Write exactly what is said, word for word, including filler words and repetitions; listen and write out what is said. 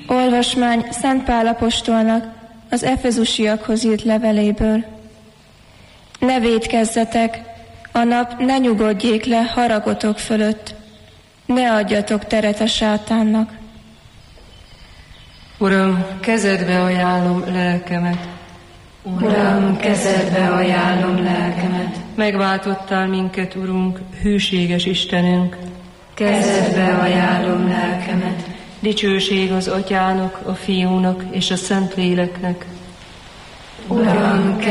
Olvasmány Szent Pál apostolnak az efezusiakhoz írt leveléből. Ne vétkezzetek, a nap ne nyugodjék le haragotok fölött, ne adjatok teret a sátánnak. Uram, kezedbe ajánlom lelkemet. Uram, kezedbe ajánlom lelkemet. Megváltottál minket, Urunk, hűséges Istenünk. Kezedbe ajánlom lelkemet. Dicsőség az Atyának, a Fiúnak és a Szentléleknek. Uram,